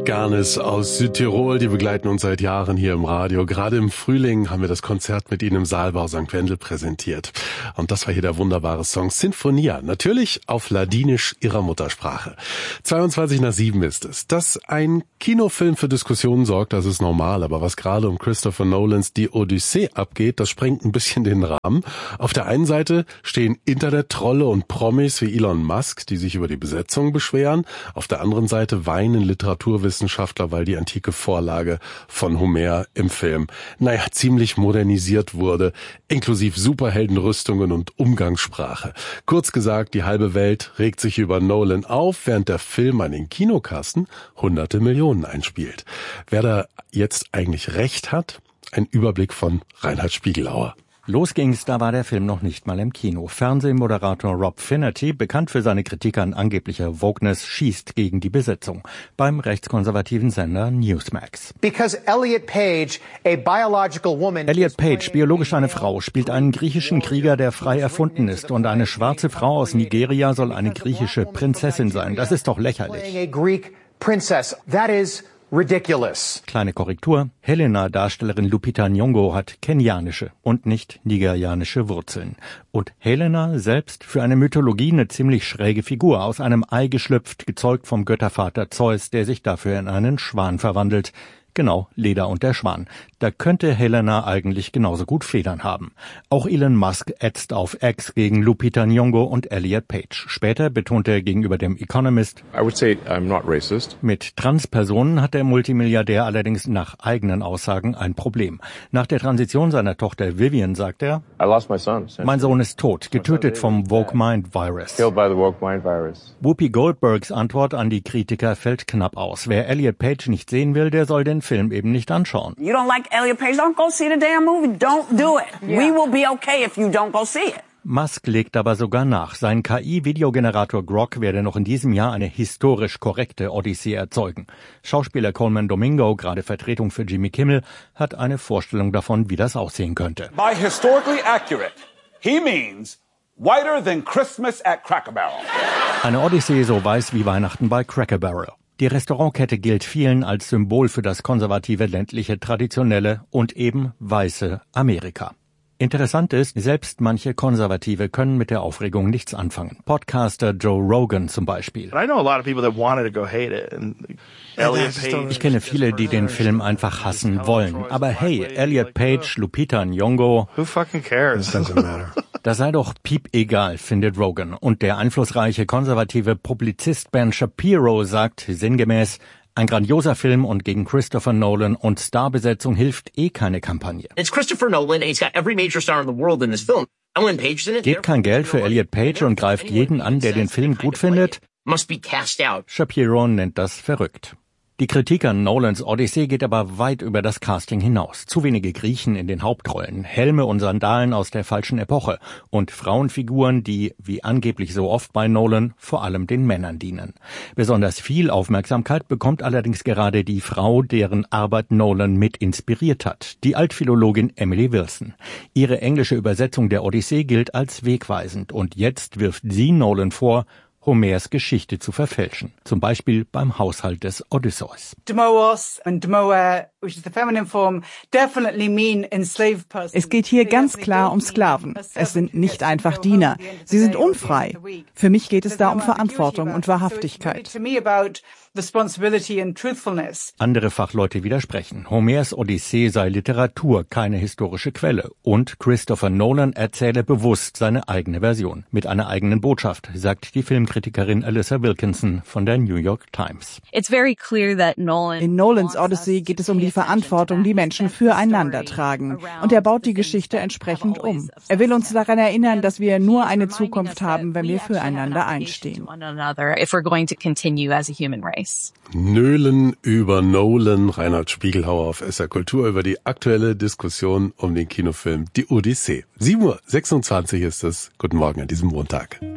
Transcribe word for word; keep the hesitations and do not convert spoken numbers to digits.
Garnis aus Südtirol, die begleiten uns seit Jahren hier im Radio. Gerade im Frühling haben wir das Konzert mit ihnen im Saalbau Sankt Wendel präsentiert. Und das war hier der wunderbare Song Sinfonia, natürlich auf Ladinisch, ihrer Muttersprache. zweiundzwanzig nach sieben ist es. Dass ein Kinofilm für Diskussionen sorgt, das ist normal. Aber was gerade um Christopher Nolans Die Odyssee abgeht, das sprengt ein bisschen den Rahmen. Auf der einen Seite stehen Internet-Trolle und Promis wie Elon Musk, die sich über die Besetzung beschweren. Auf der anderen Seite weinen Literaturwissenschaftler, Wissenschaftler, weil die antike Vorlage von Homer im Film, naja, ziemlich modernisiert wurde, inklusive Superheldenrüstungen und Umgangssprache. Kurz gesagt, die halbe Welt regt sich über Nolan auf, während der Film an den Kinokassen hunderte Millionen einspielt. Wer da jetzt eigentlich recht hat? Ein Überblick von Reinhard Spiegelauer. Los ging's, da war der Film noch nicht mal im Kino. Fernsehmoderator Rob Finnerty, bekannt für seine Kritik an angeblicher Wokeness, schießt gegen die Besetzung beim rechtskonservativen Sender Newsmax. Because Elliot Page, a biological woman, Elliot Page, biologisch eine Frau, spielt einen griechischen Krieger, der frei erfunden ist, und eine schwarze Frau aus Nigeria soll eine griechische Prinzessin sein. Das ist doch lächerlich. Ridiculous. Kleine Korrektur. Helena, Darstellerin Lupita Nyong'o, hat kenianische und nicht nigerianische Wurzeln. Und Helena selbst für eine Mythologie eine ziemlich schräge Figur, aus einem Ei geschlüpft, gezeugt vom Göttervater Zeus, der sich dafür in einen Schwan verwandelt. Genau, Leda und der Schwan. Da könnte Helena eigentlich genauso gut Federn haben. Auch Elon Musk ätzt auf X gegen Lupita Nyong'o und Elliot Page. Später betont er gegenüber dem Economist, I would say I'm not racist. Mit Transpersonen hat der Multimilliardär allerdings nach eigenen Aussagen ein Problem. Nach der Transition seiner Tochter Vivian sagt er, I lost my son. Mein Sohn ist tot, getötet vom Woke Mind Virus. Killed by the Woke Mind Virus. Whoopi Goldbergs Antwort an die Kritiker fällt knapp aus. Wer Elliot Page nicht sehen will, der soll den Film eben nicht anschauen. You don't like Elliot Page, don't go see the damn movie. Don't do it. Yeah. We will be okay if you don't go see it. Musk legt aber sogar nach. Sein K I-Videogenerator Grok werde noch in diesem Jahr eine historisch korrekte Odyssee erzeugen. Schauspieler Coleman Domingo, gerade Vertretung für Jimmy Kimmel, hat eine Vorstellung davon, wie das aussehen könnte. By historically accurate, he means whiter than Christmas at Cracker Barrel. Eine Odyssee so weiß wie Weihnachten bei Cracker Barrel. Die Restaurantkette gilt vielen als Symbol für das konservative, ländliche, traditionelle und eben weiße Amerika. Interessant ist, selbst manche Konservative können mit der Aufregung nichts anfangen. Podcaster Joe Rogan zum Beispiel. Ich kenne viele, die den Film einfach hassen wollen. Aber hey, Elliot Page, Lupita Nyong'o, Who fucking cares? Doesn't matter. Das sei doch piep egal, findet Rogan. Und der einflussreiche konservative Publizist Ben Shapiro sagt sinngemäß, ein grandioser Film und gegen Christopher Nolan und Starbesetzung hilft eh keine Kampagne. It's Christopher Nolan and he's got every major star in the world in this film. And when Page is in it, Gebt kein Geld für Elliot Page und greift jeden an, der den Film gut findet. Must be cast out. Shapiro nennt das verrückt. Die Kritik an Nolans Odyssee geht aber weit über das Casting hinaus. Zu wenige Griechen in den Hauptrollen, Helme und Sandalen aus der falschen Epoche und Frauenfiguren, die, wie angeblich so oft bei Nolan, vor allem den Männern dienen. Besonders viel Aufmerksamkeit bekommt allerdings gerade die Frau, deren Arbeit Nolan mit inspiriert hat, die Altphilologin Emily Wilson. Ihre englische Übersetzung der Odyssee gilt als wegweisend und jetzt wirft sie Nolan vor, Homers Geschichte zu verfälschen. Zum Beispiel beim Haushalt des Odysseus. Demoos and Demoer, which is the feminine form, definitely mean enslaved person. Es geht hier ganz klar um Sklaven. Es sind nicht einfach Diener. Sie sind unfrei. Für mich geht es da um Verantwortung und Wahrhaftigkeit. Andere Fachleute widersprechen. Homers Odyssee sei Literatur, keine historische Quelle. Und Christopher Nolan erzähle bewusst seine eigene Version. Mit einer eigenen Botschaft, sagt die Filmkritikerin Alyssa Wilkinson von der New York Times. In Nolans Odyssey geht es um die Verantwortung, die Menschen füreinander tragen. Und er baut die Geschichte entsprechend um. Er will uns daran erinnern, dass wir nur eine Zukunft haben, wenn wir füreinander einstehen. Nölen über Nolan, Reinhard Spiegelauer auf S R Kultur über die aktuelle Diskussion um den Kinofilm Die Odyssee. sieben Uhr sechsundzwanzig ist es. Guten Morgen an diesem Montag.